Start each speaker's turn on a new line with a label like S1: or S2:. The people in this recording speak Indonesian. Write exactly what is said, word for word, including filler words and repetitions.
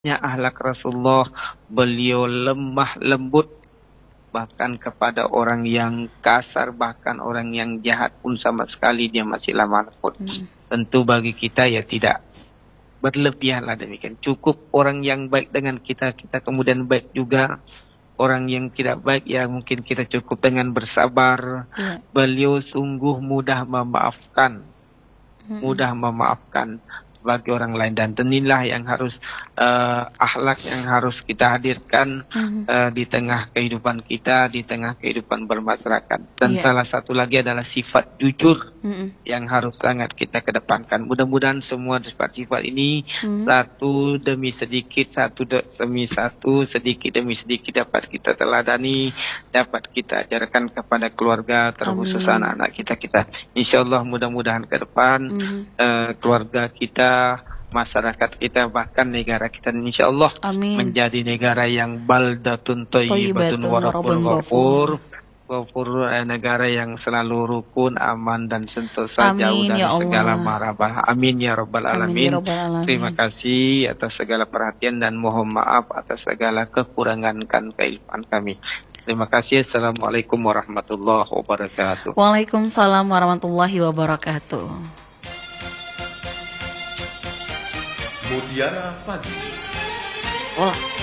S1: akhlak Rasulullah, beliau lemah lembut bahkan kepada orang yang kasar, bahkan orang yang jahat pun sama sekali dia masih lemah lembut. Hmm. Tentu bagi kita ya tidak berlebihanlah demikian. Cukup orang yang baik dengan kita, kita kemudian baik juga. Orang yang tidak baik ya mungkin kita cukup dengan bersabar. Yeah. Beliau sungguh mudah memaafkan, hmm. mudah memaafkan bagi orang lain, dan inilah yang harus uh, akhlak yang harus kita hadirkan mm-hmm. uh, di tengah kehidupan kita, di tengah kehidupan bermasyarakat. Dan yeah. salah satu lagi adalah sifat jujur mm-hmm. yang harus sangat kita kedepankan. Mudah-mudahan semua sifat-sifat ini mm-hmm. satu demi sedikit, satu de- demi satu, sedikit demi sedikit dapat kita teladani, dapat kita ajarkan kepada keluarga, terkhusus anak-anak kita kita. Insya Allah mudah-mudahan ke depan mm-hmm. uh, keluarga kita, masyarakat kita, bahkan negara kita insya Allah Amin. Menjadi negara yang baldatun thayyibatun wa rabbun ghafur, ghafur, negara yang selalu rukun, aman, dan sentosa jauh dari ya segala marabah. Amin ya rabbal alamin. alamin. Terima kasih atas segala perhatian dan mohon maaf atas segala kekurangan dan keilmuan kami. Terima kasih. Assalamualaikum warahmatullahi wabarakatuh.
S2: Waalaikumsalam warahmatullahi wabarakatuh.
S3: Mutiara Pagi.
S1: Oh.